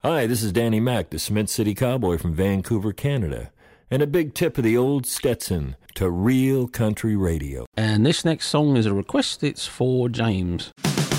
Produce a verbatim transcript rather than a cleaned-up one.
Hi, this is Danny Mac, the Cement City Cowboy from Vancouver, Canada. And a big tip of the old Stetson to real country radio. And this next song is a request. It's for James.